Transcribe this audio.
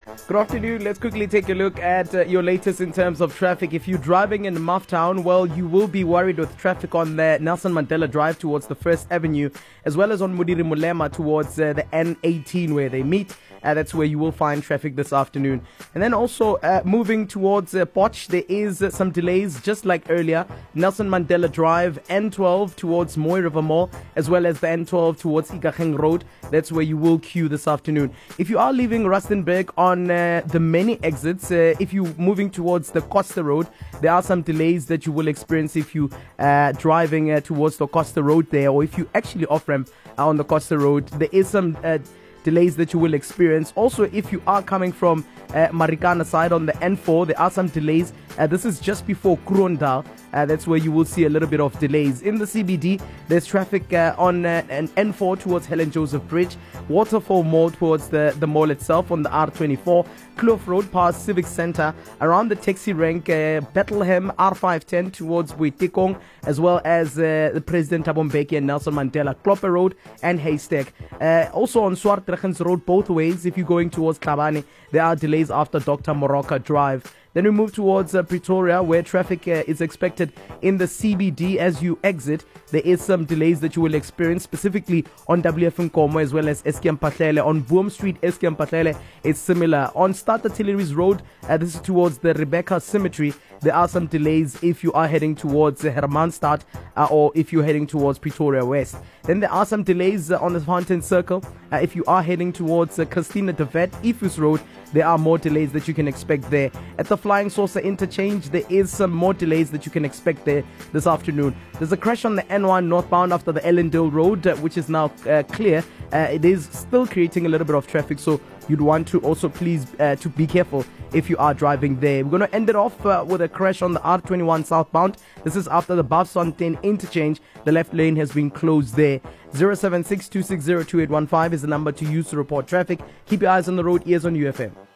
Good afternoon. Let's quickly take a look at your latest in terms of traffic. If you're driving in Mufftown, well, you will be worried with traffic on the Nelson Mandela Drive towards the First Avenue, as well as on Mudiri Mulema towards the N18 where they meet. That's where you will find traffic this afternoon. And then also moving towards Potch, there is some delays just like earlier. Nelson Mandela Drive, N12 towards Moy River Mall, as well as the N12 towards Ikageng Road. That's where you will queue this afternoon. If you are leaving Rustenburg on the many exits, if you're moving towards the Costa Road, there are some delays that you will experience if you driving towards the Costa Road there, or if you actually off-ramp on the Costa Road. There is some delays that you will experience. Also, if you are coming from Marikana side on the N4, there are some delays. This is just before Krondal. That's where you will see a little bit of delays. In the CBD, there's traffic on an N4 towards Helen Joseph Bridge, Waterfall Mall towards the mall itself on the R24, Kloof Road past Civic Center, around the taxi rank, Bethlehem, R510 towards Buitikong, as well as the President Thabo Mbeki and Nelson Mandela, Klopper Road and Haystack. Also on Swartregens Road both ways, if you're going towards Tlhabane, there are delays after Dr. Moroka Drive. Then we move towards Pretoria, where traffic is expected in the CBD as you exit. There is some delays that you will experience, specifically on WF Nkomo as well as Eskom Patlele. On Boom Street, Eskom Patlele is similar. On Start Artilleries Road, this is towards the Rebecca Cemetery. There are some delays if you are heading towards Hermanstad or if you're heading towards Pretoria West. Then there are some delays on the Fountain Circle. If you are heading towards Christina de Vet, Ifus Road, there are more delays that you can expect there. At the Flying Saucer Interchange, there is some more delays that you can expect there this afternoon. There's a crash on the N1 northbound after the Ellendale Road, which is now clear. It is still creating a little bit of traffic, so you'd want to also please to be careful if you are driving there. We're going to end it off with a crash on the R21 southbound. This is after the Baffontein interchange. The left lane has been closed there. 076-260-2815 is the number to use to report traffic. Keep your eyes on the road, ears on UFM.